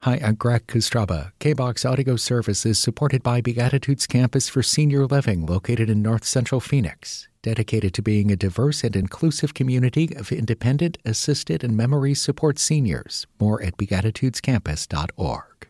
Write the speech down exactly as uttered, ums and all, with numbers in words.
Hi, I'm Greg Kostraba. K-BOX Audio Service is supported by Beatitudes Campus for Senior Living located in North Central Phoenix, dedicated to being a diverse and inclusive community of independent, assisted, and memory support seniors. More at beatitudes campus dot org.